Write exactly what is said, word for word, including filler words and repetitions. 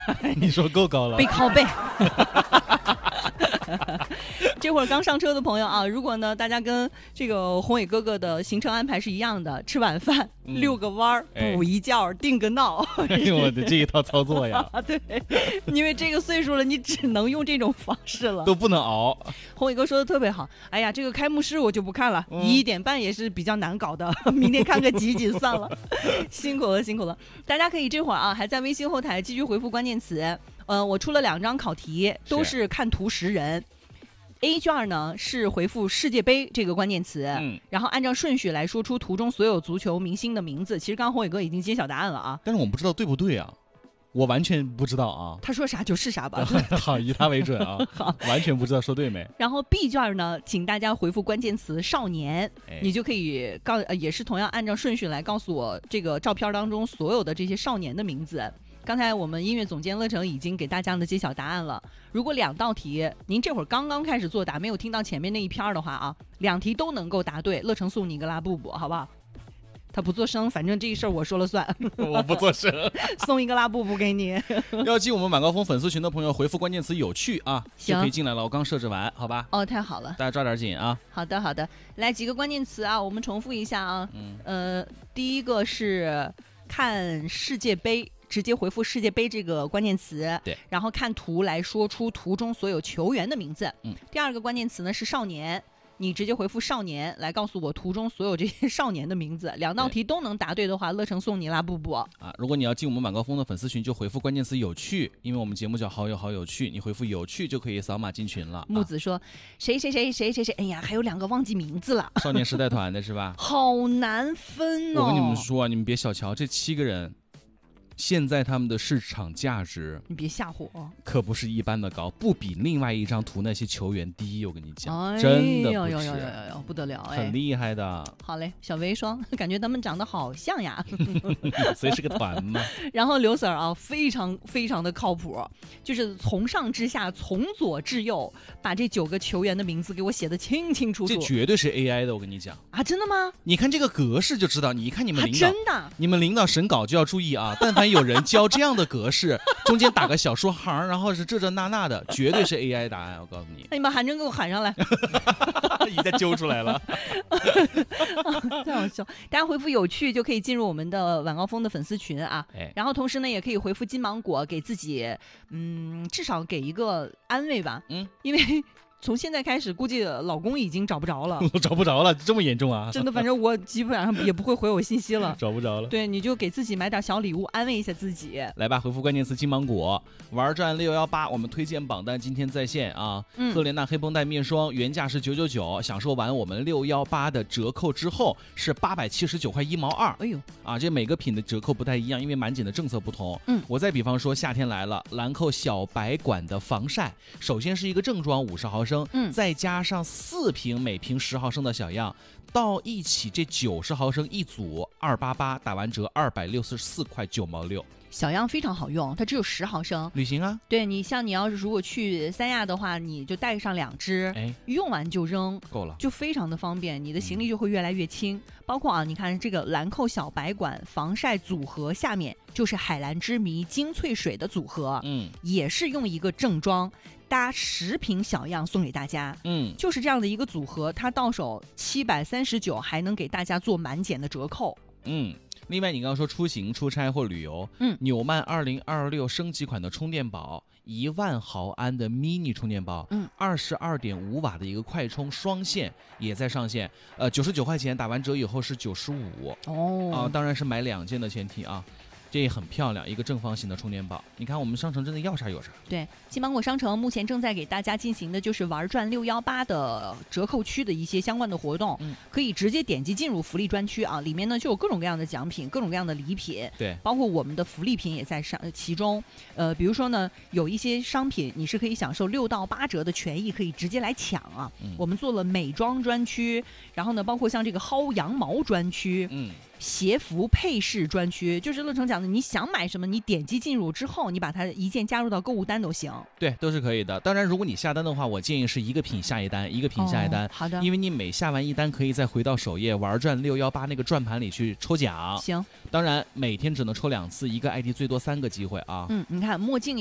你说够高了， 背靠背。这会儿刚上车的朋友啊，如果呢大家跟这个宏伟哥哥的行程安排是一样的，吃晚饭、嗯、遛个弯儿、 哎、 补一觉、定个闹， 哎呦我的这一套操作呀！ 对，因为这个岁数了，你只能用这种方式了， 都不能熬。 宏伟哥说的特别好，哎呀，这个开幕式我就不看了，嗯、一点半也是比较难搞的，明天看个集锦算了，辛苦了辛苦了。大家可以这会儿啊还在微信后台继续回复关键词。呃，我出了两张考题，都是看图识人。A 卷呢是回复世界杯这个关键词、嗯，然后按照顺序来说出图中所有足球明星的名字。其实刚刚宏伟哥已经揭晓答案了啊， 但是我们不知道对不对啊，我完全不知道啊。 他说啥就是啥吧， 好，以他为准啊。好，完全不知道说对没。 然后 B 卷呢，请大家回复关键词少年，哎、你就可以告、呃，也是同样按照顺序来告诉我这个照片当中所有的这些少年的名字。刚才我们音乐总监乐成已经给大家的揭晓答案了。如果两道题您这会儿刚刚开始作答，没有听到前面那一篇的话啊，两题都能够答对，乐成送你一个拉布布，好不好？他不做声，反正这一事儿我说了算。 我不做声， 送一个拉布布给你。 要进我们晚高峰粉丝群的朋友回复关键词有趣啊，就可以进来了。我刚设置完，好吧？ 哦，太好了， 大家抓点紧啊。 好的好的，来几个关键词啊，我们重复一下啊。嗯，呃，第一个是看世界杯，直接回复世界杯这个关键词， 对， 然后看图来说出图中所有球员的名字。嗯，第二个关键词呢是少年，你直接回复少年来告诉我图中所有这些少年的名字。两道题都能答对的话，乐成送你拉布布啊。 如果你要进我们晚高峰的粉丝群，就回复关键词有趣，因为我们节目叫好友好有趣，你回复有趣就可以扫码进群了。 木子说、啊、谁谁谁谁谁谁，哎呀，还有两个忘记名字了。 少年时代团的是吧？ 好难分哦。 我跟你们说啊，你们别小瞧这七个人。现在他们的市场价值， 你别吓唬我， 可不是一般的高，不比另外一张图那些球员低。我跟你讲，哎、真的不是， 有有有有有不得了，哎， 很厉害的。 好嘞，小薇说，感觉他们长得好像呀， 所以是个团嘛。 然后刘 Sir 啊，非常非常的靠谱，就是从上至下，从左至右，把这九个球员的名字给我写得清清楚楚。 这绝对是 A I 的，我跟你讲啊，真的吗？ 你看这个格式就知道，你一看你们领导， 啊、真的， 你们领导审稿就要注意啊，但凡有人教这样的格式，中间打个小说行，然后是这这那那的，绝对是 A I 答案。我告诉你， 那你把韩真给我喊上来， 一下揪出来了， 太好笑！大家回复有趣就可以进入我们的晚高峰的粉丝群啊。 哎、 然后同时呢，也可以回复金芒果，给自己嗯至少给一个安慰吧。嗯，因为。从现在开始，估计老公已经找不着了， 找不着了，这么严重啊？ 真的，反正我基本上也不会回我信息了， 找不着了。 对，你就给自己买点小礼物，安慰一下自己。 来吧，回复关键词金芒果，玩转六一八，我们推荐榜单今天在线啊。嗯、赫莲娜黑绷带面霜原价是九九九，享受完我们六一八的折扣之后是八百七十九块一毛二。哎呦，啊，这每个品的折扣不太一样，因为满减的政策不同。嗯，我再比方说，夏天来了，兰蔻小白管的防晒，首先是一个正装五十毫升，嗯，再加。加上四瓶每瓶十毫升的小样，到一起这九十毫升一组，二八八打完折二百六十四块九毛六。 小样非常好用，它只有十毫升。 旅行啊， 对你像你要是如果去三亚的话，你就带上两支，哎，用完就扔， 够了， 就非常的方便，你的行李就会越来越轻。嗯、包括啊，你看这个兰蔻小白管防晒组合下面就是海蓝之谜精粹水的组合，嗯，也是用一个正装。搭十瓶小样送给大家，嗯，就是这样的一个组合，它到手七百三十九，还能给大家做满减的折扣， 嗯。另外，你刚刚说出行、出差或旅游，嗯，纽曼二零二六升级款的充电宝，一万毫安的 mini 充电宝，嗯，二十二点五瓦的一个快充双线也在上线，呃，九十九块钱打完折以后是九十五，哦，啊、呃，当然是买两件的前提啊。这也很漂亮，一个正方形的充电宝。你看我们商城真的要啥有啥。 对，金芒果商城目前正在给大家进行的就是玩转六一八的折扣区的一些相关的活动，嗯，可以直接点击进入福利专区啊，里面呢就有各种各样的奖品，各种各样的礼品， 对， 包括我们的福利品也在上其中。呃，比如说呢，有一些商品你是可以享受六到八折的权益，可以直接来抢啊。嗯、我们做了美妆专区，然后呢，包括像这个薅羊毛专区，嗯。 鞋服配饰专区，就是乐成讲的，你想买什么，你点击进入之后，你把它一键加入到购物单都行。 对，都是可以的。当然，如果你下单的话，我建议是一个品下一单，一个品下一单。 哦、好的。 因为你每下完一单，可以再回到首页玩转六一八那个转盘里去抽奖。 行。 当然，每天只能抽两次，一个 I D 最多三个机会啊。 嗯，你看墨镜。